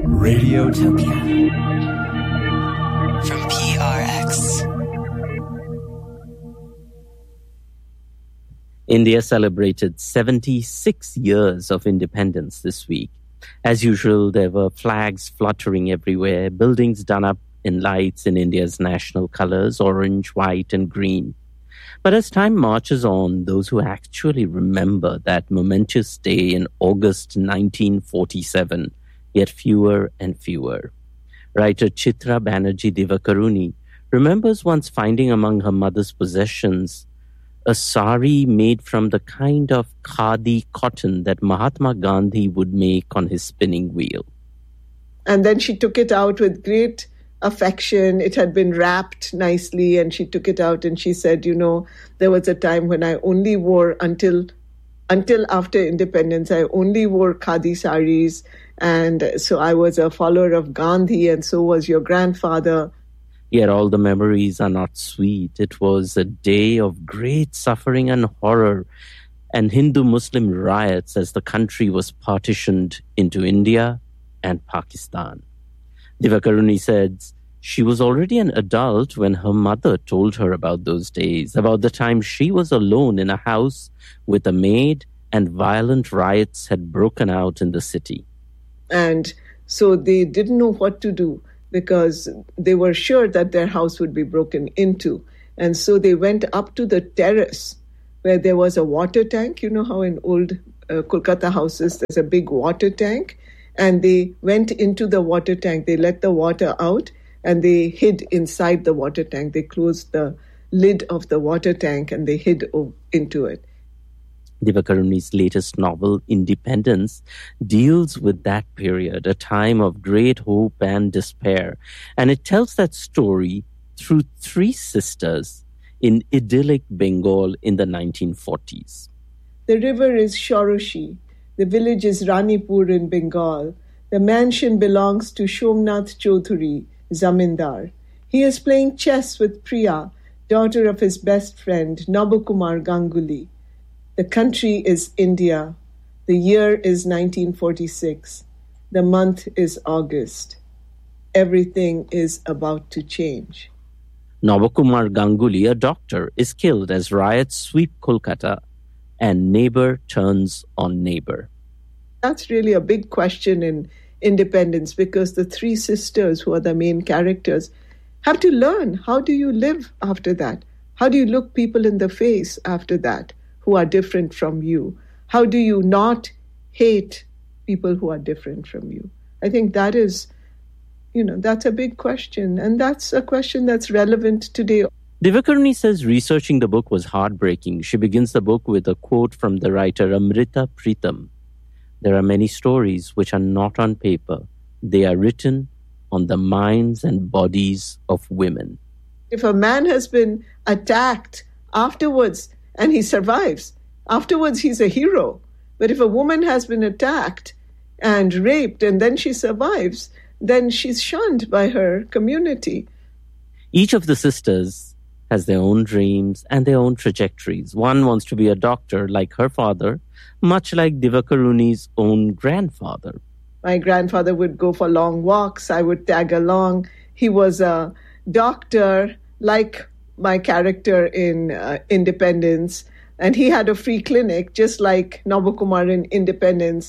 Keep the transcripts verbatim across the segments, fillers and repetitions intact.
Radiotopia from P R X. India celebrated seventy-six years of independence this week. As usual, there were flags fluttering everywhere, buildings done up in lights in India's national colors, orange, white, and green. But as time marches on, those who actually remember that momentous day in August nineteen forty-seven get fewer and fewer. Writer Chitra Banerjee Divakaruni remembers once finding among her mother's possessions a sari made from the kind of khadi cotton that Mahatma Gandhi would make on his spinning wheel. And then she took it out with great affection. It had been wrapped nicely, and she took it out and she said, you know, there was a time when I only wore until until after independence, I only wore khadi saris. And so I was a follower of Gandhi, and so was your grandfather. Yet all the memories are not sweet. It was a day of great suffering and horror and Hindu-Muslim riots as the country was partitioned into India and Pakistan. Divakaruni says she was already an adult when her mother told her about those days, about the time she was alone in a house with a maid and violent riots had broken out in the city. And so they didn't know what to do, because they were sure that their house would be broken into. And so they went up to the terrace where there was a water tank. You know how in old uh, Kolkata houses there's a big water tank? And they went into the water tank. They let the water out and they hid inside the water tank. They closed the lid of the water tank and they hid into it. Divakaruni's latest novel, Independence, deals with that period, a time of great hope and despair. And it tells that story through three sisters in idyllic Bengal in the nineteen forties. The river is Shoroshi. The village is Ranipur in Bengal. The mansion belongs to Somnath Chaudhuri, Zamindar. He is playing chess with Priya, daughter of his best friend, Nabakumar Ganguly. The country is India. The year is nineteen forty-six. The month is August. Everything is about to change. Nabakumar Ganguly, a doctor, is killed as riots sweep Kolkata and neighbor turns on neighbor. That's really a big question in Independence, because the three sisters, who are the main characters, have to learn, how do you live after that? How do you look people in the face after that, who are different from you? How do you not hate people who are different from you? I think that is, you know, that's a big question. And that's a question that's relevant today. Divakaruni says researching the book was heartbreaking. She begins the book with a quote from the writer Amrita Pritam. There are many stories which are not on paper. They are written on the minds and bodies of women. If a man has been attacked afterwards, and he survives, afterwards he's a hero. But if a woman has been attacked and raped and then she survives, then she's shunned by her community. Each of the sisters has their own dreams and their own trajectories. One wants to be a doctor like her father, much like Divakaruni's own grandfather. My grandfather would go for long walks. I would tag along. He was a doctor like my character in uh, Independence, and he had a free clinic just like Nabakumar in Independence.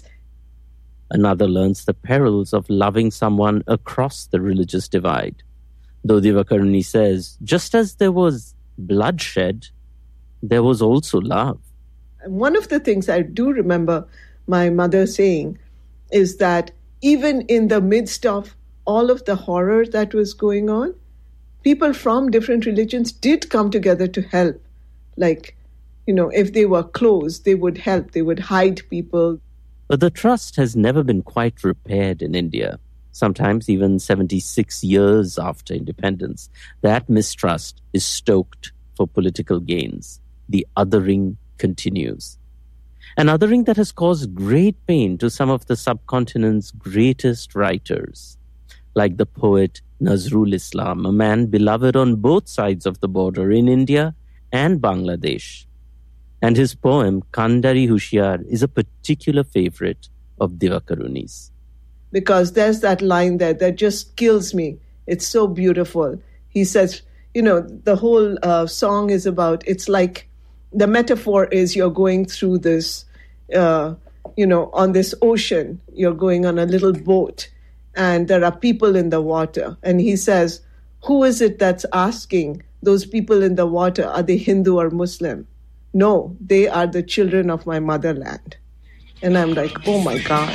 Another learns the perils of loving someone across the religious divide. Though Divakaruni says, just as there was bloodshed, there was also love. And one of the things I do remember my mother saying is that even in the midst of all of the horror that was going on, people from different religions did come together to help. Like, you know, if they were close, they would help. They would hide people. But the trust has never been quite repaired in India. Sometimes even seventy-six years after independence, that mistrust is stoked for political gains. The othering continues. An othering that has caused great pain to some of the subcontinent's greatest writers, like the poet Nazrul Islam, a man beloved on both sides of the border in India and Bangladesh. And his poem, Kandari Hushyar, is a particular favorite of Divakaruni's. because there's that line there that just kills me. It's so beautiful. He says, you know, the whole uh, song is about, it's like, the metaphor is you're going through this, uh, you know, on this ocean, you're going on a little boat, and there are people in the water. And he says, who is it that's asking those people in the water, are they Hindu or Muslim? No, they are the children of my motherland. And I'm like, oh my God.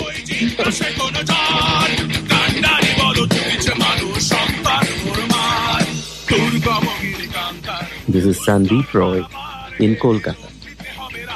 This is Sandeep Roy in Kolkata.